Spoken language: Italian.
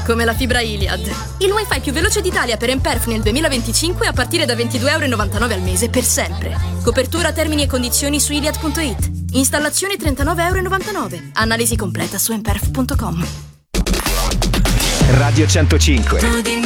come la fibra Iliad. Il wifi più veloce d'Italia per Emperf nel 2025 a partire da €22,99 al mese per sempre. Copertura, termini e condizioni su iliad.it. Installazione €39,99. Analisi completa su emperf.com. Radio 105.